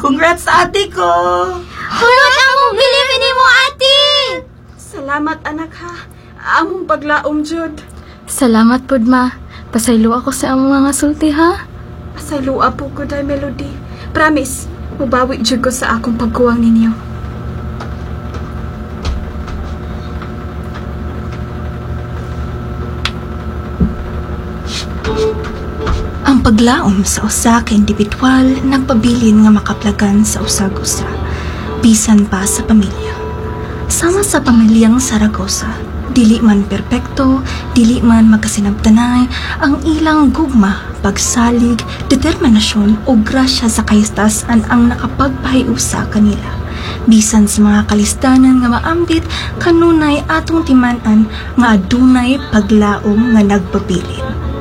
Congrats sa ate ko! Hulot ang mong bilibini mo, ate! Salamat anak ha. Among paglaom jud. Salamat pud ma. Pasaylo ako sa among mga sulti ha. Pasaylua po ko day Melody. Promise, mubawi jud ko sa akong pagkuwang ninyo. Ang paglaom sa usa ka indibidwal nagpabilin nga makaplagan sa usag-usa, bisan pa sa pamilya. Sama sa pamilyang Saragosa, dili man perpekto, dili man magkasinabtanay, ang ilang gugma, pagsalig, determinasyon o grasya sa kaystasan ang nakapagpahiusa kanila. Bisan sa mga kalistanan nga maambit, kanunay atong timan-an nga adunay paglaom nga nagpabilin.